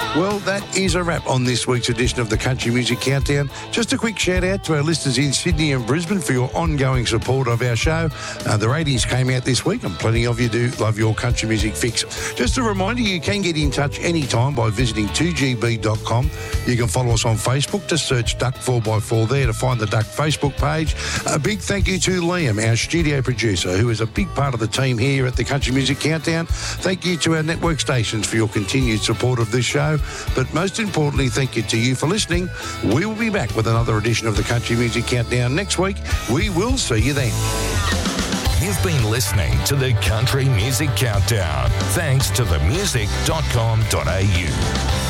Well, that is a wrap on this week's edition of the Country Music Countdown. Just a quick shout out to our listeners in Sydney and Brisbane for your ongoing support of our show. The ratings came out this week and plenty of you do love your country music fix. Just a reminder, you can get in touch anytime by visiting 2gb.com. You can follow us on Facebook. Just search Duck 4x4 there to find the Duck Facebook page. A big thank you to Liam, our studio producer, who is a big part of the team here at the Country Music Countdown. Thank you to our network stations for your continued support of this show. But most importantly, thank you to you for listening. We will be back with another edition of the Country Music Countdown next week. We will see you then. You've been listening to the Country Music Countdown. Thanks to themusic.com.au.